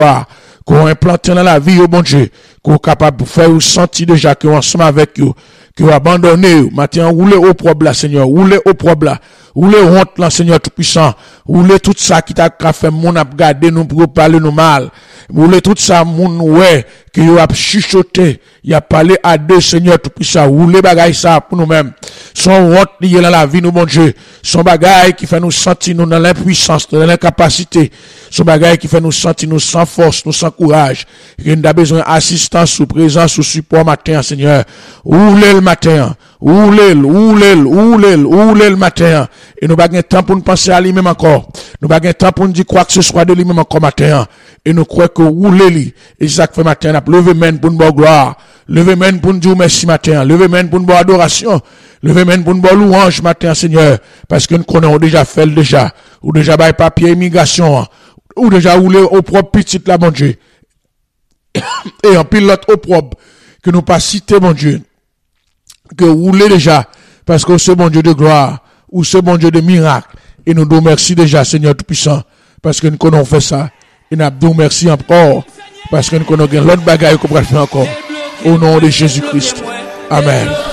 gloire, qu'on implante dans la vie, oh bon Dieu, qu'on est capable de faire sentir déjà que ensemble avec vous, que vous abandonnez, matin, roulez au problème là, Seigneur, roulez au problème là, roulez honte là, Seigneur tout-puissant, roulez tout ça qui t'a fait mon ap garder nous pour parler nous mal, roulez tout ça, mon ouais, que vous avez chuchoté, il a parlé à deux, Seigneur tout-puissant, roulez bagaille ça pour nous-mêmes, son honte lié dans la vie, nous, mon Dieu, son bagaille qui fait nous sentir nous dans l'impuissance, dans l'incapacité, son bagaille qui fait nous sentir nous sans force, nous sans courage, que nous avons besoin d'assistance, sous présence, sous support matin, Seigneur, roulez le matin, roulez le matin, et nous n'avons pas temps pour nous penser à lui-même encore, nous n'avons pas temps pour nous dire quoi que ce soit de lui-même encore matin, et nous croyons que roulez lui, et ça fait matin, levez main pour nous bonne gloire, levez main pour nous dire merci matin, levez main pour nous bonne adoration, levez main pour nous bonne louange matin, Seigneur, parce que nous connaissons déjà fait le déjà, ou déjà bail papier immigration, ou déjà roulé au propre petit là, mon Dieu, et en pilote au propre, que nous pas citer, mon Dieu, que roulez déjà, parce que c'est bon Dieu de gloire, ou c'est bon Dieu de miracle, et nous nous merci déjà, Seigneur Tout-Puissant, parce que nous connaissons fait ça, et nous nous merci encore, parce que nous connaissons l'autre bagaille qu'on peut faire encore, au nom de Jésus-Christ. Amen.